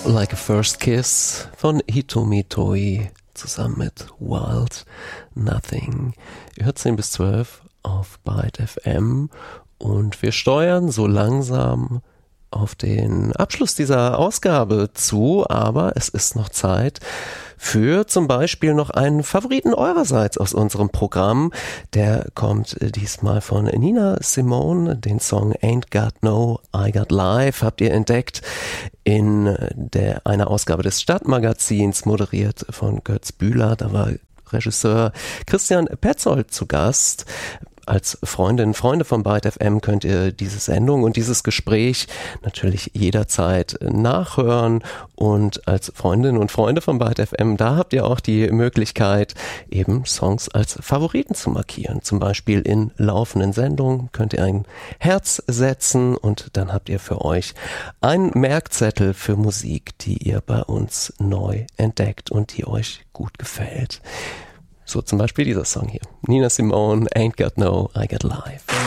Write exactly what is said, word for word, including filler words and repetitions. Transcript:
Like a First Kiss von Hitomi Toi zusammen mit Wild Nothing. Ihr hört zehn bis zwölf auf Byte F M und wir steuern so langsam auf den Abschluss dieser Ausgabe zu, aber es ist noch Zeit für zum Beispiel noch einen Favoriten eurerseits aus unserem Programm. Der kommt diesmal von Nina Simone. Den Song Ain't Got No, I Got Life habt ihr entdeckt in der einer Ausgabe des Stadtmagazins, moderiert von Götz Bühler. Da war Regisseur Christian Petzold zu Gast. Als Freundinnen, Freunde von Byte F M könnt ihr diese Sendung und dieses Gespräch natürlich jederzeit nachhören. Und als Freundinnen und Freunde von Byte F M, da habt ihr auch die Möglichkeit, eben Songs als Favoriten zu markieren. Zum Beispiel in laufenden Sendungen könnt ihr ein Herz setzen und dann habt ihr für euch einen Merkzettel für Musik, die ihr bei uns neu entdeckt und die euch gut gefällt. So zum Beispiel dieser Song hier. Nina Simone, Ain't Got No, I Got Life.